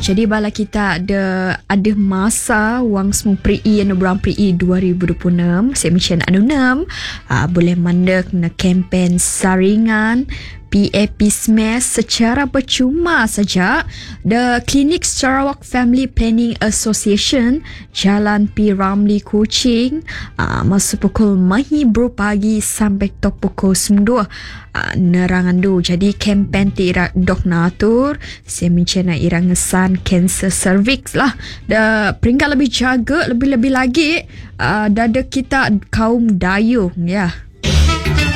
Jadi bala kita ada masa wang semua PRI anu berang PRI 2026 semicen anu 6 boleh mandek na kempen saringan PAP SMES secara percuma saja. The Klinik Sarawak Family Planning Association Jalan P. Ramlee Kuching masa pukul mahibru pagi sampai tok pukul 9 nerangan du. Jadi kempen ti ira dok natur semincena ira ngesan kanser cervix lah. Da peringkat lebih jaga lebih-lebih lagi dada kita kaum dayung ya.